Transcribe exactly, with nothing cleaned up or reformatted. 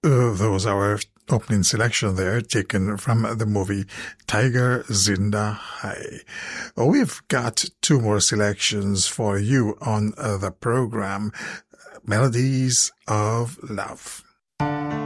Uh, those are our opening selection there, taken from the movie Tiger Zinda Hai. Uh, we've got two more selections for you on uh, the program, Melodies of Love.